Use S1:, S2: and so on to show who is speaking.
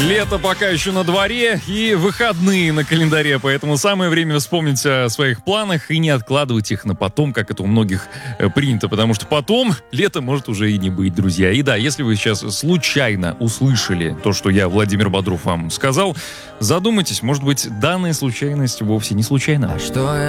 S1: Лето пока еще на дворе и выходные на календаре, поэтому самое время вспомнить о своих планах и не откладывать их на потом, как это у многих принято, потому что потом лето может уже и не быть, друзья. И да, если вы сейчас случайно услышали то, что я, Владимир Бодров, вам сказал, задумайтесь, может быть, данная случайность вовсе не случайна.
S2: Что